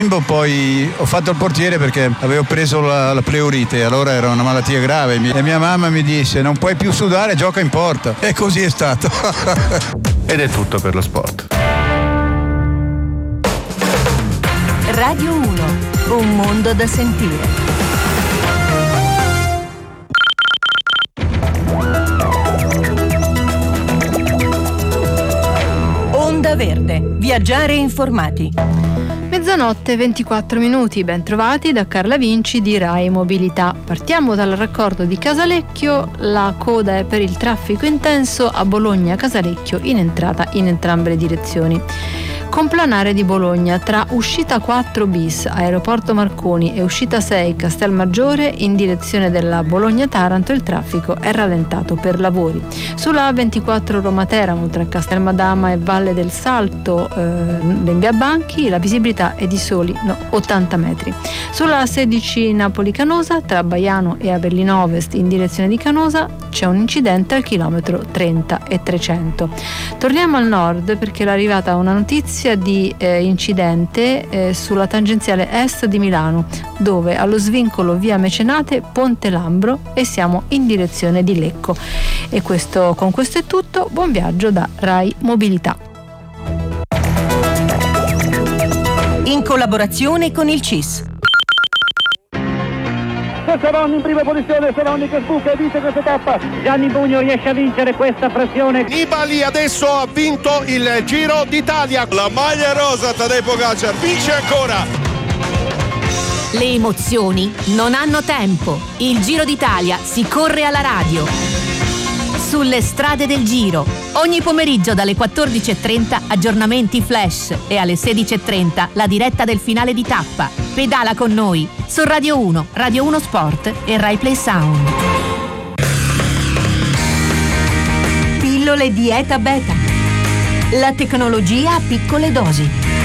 Poi ho fatto il portiere perché avevo preso la pleurite, allora era una malattia grave e mia mamma mi disse: non puoi più sudare, gioca in porta, e così è stato. Ed è tutto per lo sport. Radio 1, un mondo da sentire. Onda Verde, viaggiare informati. Mezzanotte 24 minuti, ben trovati da Carla Vinci di Rai Mobilità. Partiamo dal raccordo di Casalecchio, la coda è per il traffico intenso a Bologna-Casalecchio in entrata in entrambe le direzioni. Complanare di Bologna tra uscita 4 bis Aeroporto Marconi e uscita 6 Castelmaggiore in direzione della Bologna-Taranto il traffico è rallentato per lavori. Sulla A24 Roma-Teramo tra Castelmadama e Valle del Salto in via Banchi la visibilità è di soli 80 metri. Sulla A16 Napoli-Canosa tra Baiano e Avellino Ovest in direzione di Canosa c'è un incidente al chilometro 30 e 300. Torniamo al nord perché è arrivata una notizia di incidente sulla tangenziale est di Milano, dove allo svincolo via Mecenate Ponte Lambro e siamo in direzione di Lecco. E con questo è tutto, buon viaggio da Rai Mobilità. In collaborazione con il CIS. Savoni in prima posizione, Savoni che sbuca e vince questa tappa. Gianni Bugno riesce a vincere questa frazione. Nibali adesso ha vinto il Giro d'Italia. La maglia rosa, Tadej Pogačar vince ancora. Le emozioni non hanno tempo. Il Giro d'Italia si corre alla radio. Sulle strade del Giro. Ogni pomeriggio dalle 14.30 aggiornamenti flash e alle 16.30 la diretta del finale di tappa. Pedala con noi su Radio 1, Radio 1 Sport e Rai Play Sound. Pillole Dieta Beta. La tecnologia a piccole dosi.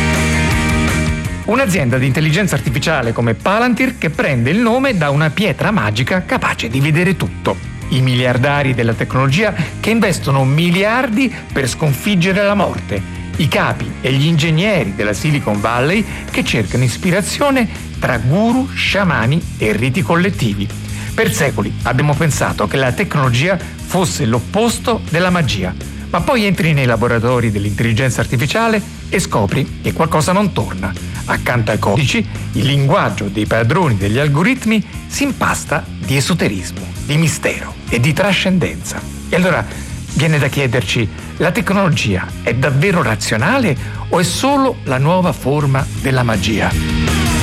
Un'azienda di intelligenza artificiale come Palantir che prende il nome da una pietra magica capace di vedere tutto. I miliardari della tecnologia che investono miliardi per sconfiggere la morte. I capi e gli ingegneri della Silicon Valley che cercano ispirazione tra guru, sciamani e riti collettivi. Per secoli abbiamo pensato che la tecnologia fosse l'opposto della magia, ma poi entri nei laboratori dell'intelligenza artificiale e scopri che qualcosa non torna. Accanto ai codici, il linguaggio dei padroni degli algoritmi si impasta di esoterismo, di mistero e di trascendenza. E allora viene da chiederci: la tecnologia è davvero razionale o è solo la nuova forma della magia?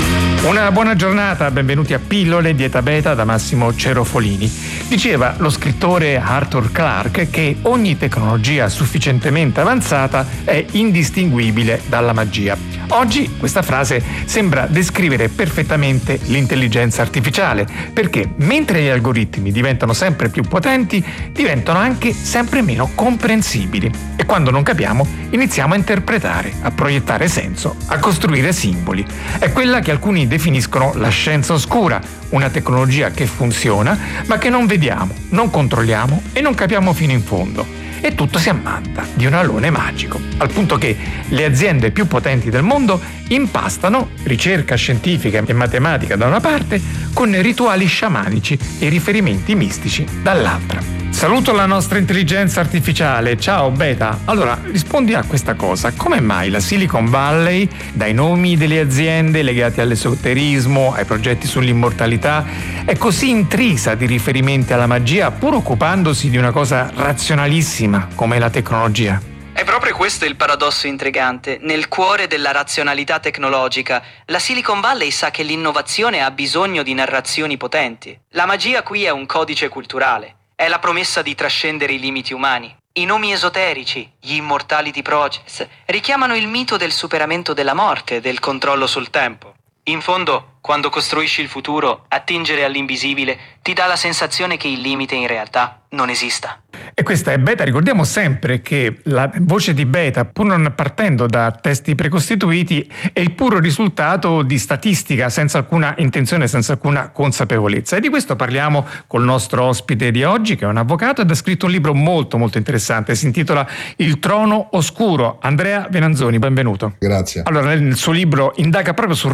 Una buona giornata, benvenuti a Pillole Dieta Beta da Massimo Cerofolini. Diceva lo scrittore Arthur Clarke che ogni tecnologia sufficientemente avanzata è indistinguibile dalla magia. Oggi questa frase sembra descrivere perfettamente l'intelligenza artificiale, perché mentre gli algoritmi diventano sempre più potenti, diventano anche sempre meno comprensibili. E quando non capiamo, iniziamo a interpretare, a proiettare senso, a costruire simboli. È quella che alcuni definiscono la scienza oscura, una tecnologia che funziona, ma che non vediamo, non controlliamo e non capiamo fino in fondo. E tutto si ammanta di un alone magico, al punto che le aziende più potenti del mondo impastano ricerca scientifica e matematica da una parte con rituali sciamanici e riferimenti mistici dall'altra. Saluto la nostra intelligenza artificiale. Ciao Beta. Allora, rispondi a questa cosa. Come mai la Silicon Valley, dai nomi delle aziende legati all'esoterismo, ai progetti sull'immortalità, è così intrisa di riferimenti alla magia, pur occupandosi di una cosa razionalissima come la tecnologia? È proprio questo il paradosso intrigante. Nel cuore della razionalità tecnologica, la Silicon Valley sa che l'innovazione ha bisogno di narrazioni potenti. La magia qui è un codice culturale. È la promessa di trascendere i limiti umani. I nomi esoterici, gli Immortality Projects, richiamano il mito del superamento della morte e del controllo sul tempo. In fondo, quando costruisci il futuro, attingere all'invisibile ti dà la sensazione che il limite in realtà non esista. E questa è Beta. Ricordiamo sempre che la voce di Beta, pur non partendo da testi precostituiti, è il puro risultato di statistica, senza alcuna intenzione, senza alcuna consapevolezza. E di questo parliamo col nostro ospite di oggi, che è un avvocato ed ha scritto un libro molto molto interessante, si intitola Il trono oscuro. Andrea Venanzoni, benvenuto. Grazie. Allora, nel suo libro indaga proprio sul